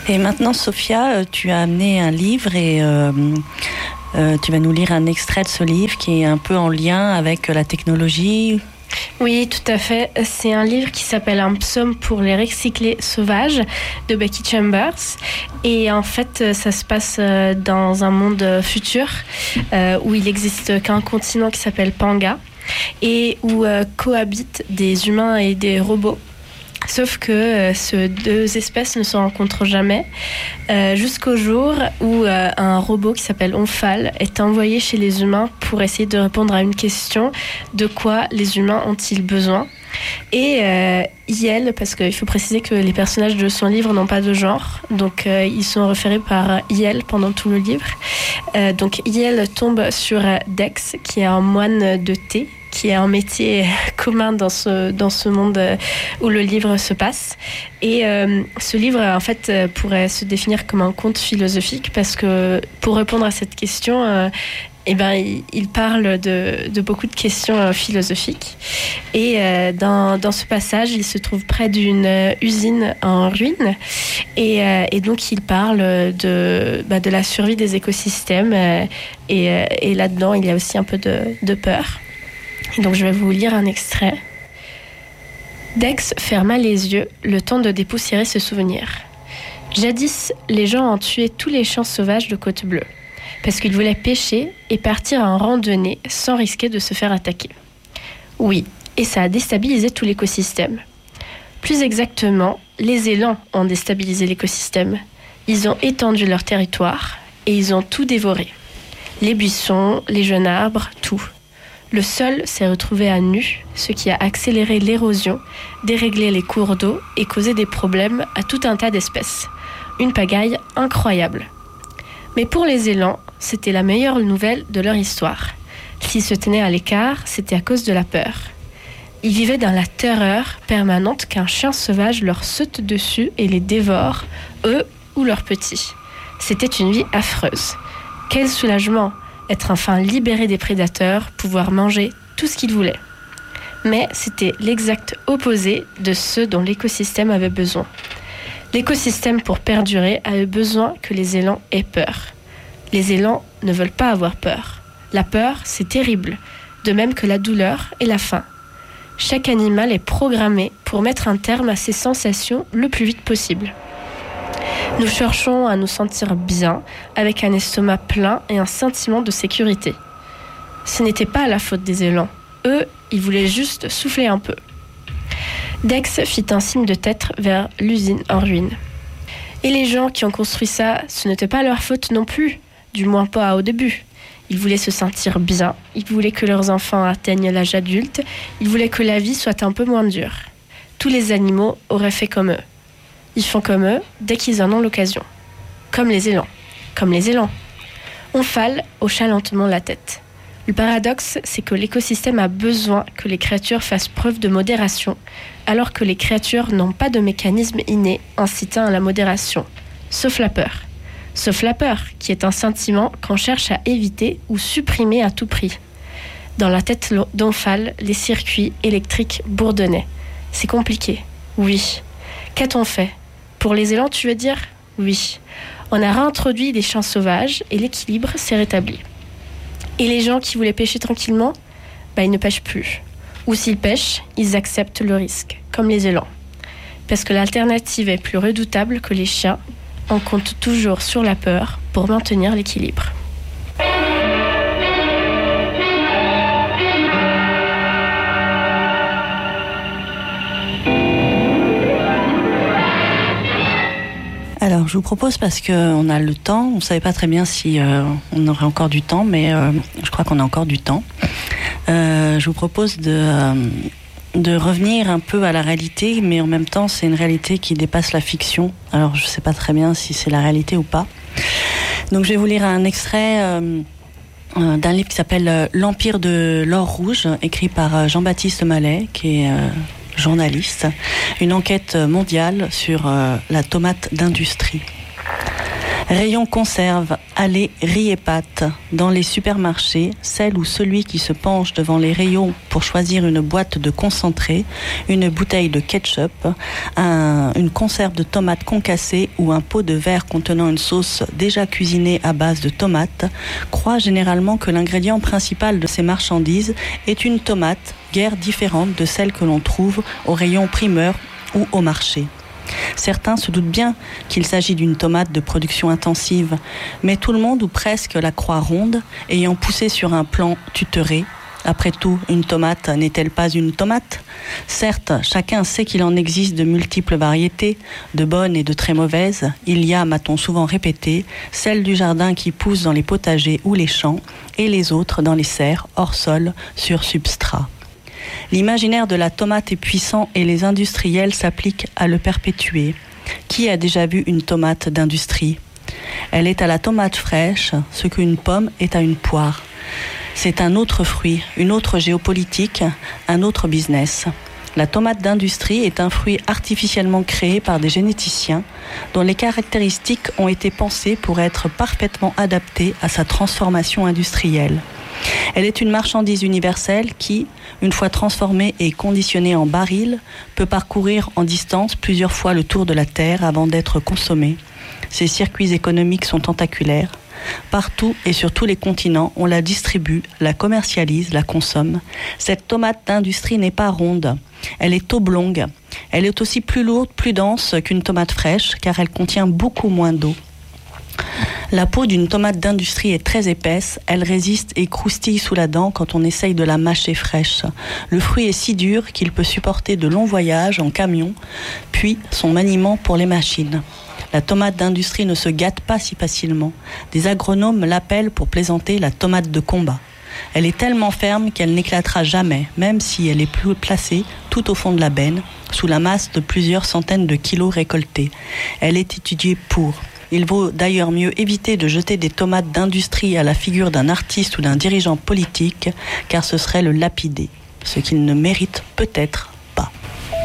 Et maintenant, Sophia, tu as amené un livre et tu vas nous lire un extrait de ce livre qui est un peu en lien avec la technologie. Oui, tout à fait. C'est un livre qui s'appelle Un psaume pour les recyclés sauvages de Becky Chambers. Et en fait, ça se passe dans un monde futur où il n'existe qu'un continent qui s'appelle Panga et où cohabitent des humains et des robots. Sauf que ces deux espèces ne se rencontrent jamais jusqu'au jour où un robot qui s'appelle Omphale est envoyé chez les humains pour essayer de répondre à une question: de quoi les humains ont-ils besoin? Et Yel, parce qu'il faut préciser que les personnages de son livre n'ont pas de genre, donc ils sont référés par Yel pendant tout le livre. Donc Yel tombe sur Dex, qui est un moine de thé, qui est un métier commun dans ce monde où le livre se passe. Et ce livre, en fait, pourrait se définir comme un conte philosophique, parce que pour répondre à cette question, il parle de beaucoup de questions philosophiques. Et dans ce passage, il se trouve près d'une usine en ruine. Et donc, il parle de la survie des écosystèmes. Et là-dedans, il y a aussi un peu de peur. Et donc, je vais vous lire un extrait. Dex ferma les yeux, le temps de dépoussiérer ses souvenirs. Jadis, les gens ont tué tous les champs sauvages de Côte-Bleue, parce qu'ils voulaient pêcher et partir en randonnée sans risquer de se faire attaquer. Oui, et ça a déstabilisé tout l'écosystème. Plus exactement, les élans ont déstabilisé l'écosystème. Ils ont étendu leur territoire et ils ont tout dévoré. Les buissons, les jeunes arbres, tout. Le sol s'est retrouvé à nu, ce qui a accéléré l'érosion, déréglé les cours d'eau et causé des problèmes à tout un tas d'espèces. Une pagaille incroyable. Mais pour les élans, c'était la meilleure nouvelle de leur histoire. S'ils se tenaient à l'écart, c'était à cause de la peur. Ils vivaient dans la terreur permanente qu'un chien sauvage leur saute dessus et les dévore, eux ou leurs petits. C'était une vie affreuse. Quel soulagement! Être enfin libéré des prédateurs, pouvoir manger tout ce qu'ils voulaient. Mais c'était l'exact opposé de ce dont l'écosystème avait besoin. L'écosystème, pour perdurer, avait besoin que les élans aient peur. Les élans ne veulent pas avoir peur. La peur, c'est terrible, de même que la douleur et la faim. Chaque animal est programmé pour mettre un terme à ses sensations le plus vite possible. Nous cherchons à nous sentir bien, avec un estomac plein et un sentiment de sécurité. Ce n'était pas la faute des élans. Eux, ils voulaient juste souffler un peu. Dex fit un signe de tête vers l'usine en ruine. Et les gens qui ont construit ça, ce n'était pas leur faute non plus, du moins pas au début. Ils voulaient se sentir bien, ils voulaient que leurs enfants atteignent l'âge adulte, ils voulaient que la vie soit un peu moins dure. Tous les animaux auraient fait comme eux. Ils font comme eux dès qu'ils en ont l'occasion. Comme les élans. Comme les élans. Omphale hocha lentement la tête. Le paradoxe, c'est que l'écosystème a besoin que les créatures fassent preuve de modération, alors que les créatures n'ont pas de mécanisme inné incitant à la modération, sauf la peur. Sauf la peur, qui est un sentiment qu'on cherche à éviter ou supprimer à tout prix. Dans la tête d'Omphale, les circuits électriques bourdonnaient. C'est compliqué. Oui. Qu'a-t-on fait? Pour les élans, tu veux dire? Oui. On a réintroduit des champs sauvages et l'équilibre s'est rétabli. Et les gens qui voulaient pêcher tranquillement, ils ne pêchent plus. Ou s'ils pêchent, ils acceptent le risque, comme les élans. Parce que l'alternative est plus redoutable que les chiens, on compte toujours sur la peur pour maintenir l'équilibre. Alors, je vous propose, parce qu'on a le temps, on ne savait pas très bien si on aurait encore du temps, mais je crois qu'on a encore du temps. Je vous propose de revenir un peu à la réalité, mais en même temps, c'est une réalité qui dépasse la fiction. Alors, je ne sais pas très bien si c'est la réalité ou pas. Donc, je vais vous lire un extrait d'un livre qui s'appelle « L'Empire de l'or rouge », écrit par Jean-Baptiste Mallet, qui est journaliste. Une enquête mondiale sur la tomate d'industrie. Rayon conserve, allez, riz et pâtes. Dans les supermarchés, celle ou celui qui se penche devant les rayons pour choisir une boîte de concentré, une bouteille de ketchup, une conserve de tomates concassées ou un pot de verre contenant une sauce déjà cuisinée à base de tomates, croit généralement que l'ingrédient principal de ces marchandises est une tomate, guère différente de celle que l'on trouve au rayon primeur ou au marché. Certains se doutent bien qu'il s'agit d'une tomate de production intensive, mais tout le monde ou presque la croit ronde, ayant poussé sur un plan tutoré. Après tout, une tomate n'est-elle pas une tomate ? Certes, chacun sait qu'il en existe de multiples variétés, de bonnes et de très mauvaises. Il y a, m'a-t-on souvent répété, celles du jardin qui poussent dans les potagers ou les champs, et les autres dans les serres, hors sol, sur substrat. L'imaginaire de la tomate est puissant et les industriels s'appliquent à le perpétuer. Qui a déjà vu une tomate d'industrie ? Elle est à la tomate fraîche ce qu'une pomme est à une poire. C'est un autre fruit, une autre géopolitique, un autre business. La tomate d'industrie est un fruit artificiellement créé par des généticiens dont les caractéristiques ont été pensées pour être parfaitement adaptées à sa transformation industrielle. Elle est une marchandise universelle qui, une fois transformée et conditionnée en baril, peut parcourir en distance plusieurs fois le tour de la Terre avant d'être consommée. Ses circuits économiques sont tentaculaires. Partout et sur tous les continents, on la distribue, la commercialise, la consomme. Cette tomate d'industrie n'est pas ronde, elle est oblongue. Elle est aussi plus lourde, plus dense qu'une tomate fraîche, car elle contient beaucoup moins d'eau. La peau d'une tomate d'industrie est très épaisse, elle résiste et croustille sous la dent quand on essaye de la mâcher fraîche. Le fruit est si dur qu'il peut supporter de longs voyages en camion, puis son maniement pour les machines. La tomate d'industrie ne se gâte pas si facilement. Des agronomes l'appellent pour plaisanter la tomate de combat. Elle est tellement ferme qu'elle n'éclatera jamais, même si elle est placée tout au fond de la benne, sous la masse de plusieurs centaines de kilos récoltés. Elle est étudiée pour... Il vaut d'ailleurs mieux éviter de jeter des tomates d'industrie à la figure d'un artiste ou d'un dirigeant politique, car ce serait le lapider, ce qu'il ne mérite peut-être